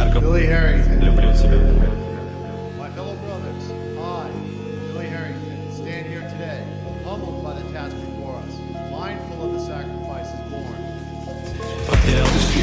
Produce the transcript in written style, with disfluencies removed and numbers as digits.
Billy Harrington. Люблю тебя. My fellow brothers, I, Billy Harrington, stand here today, humbled by the task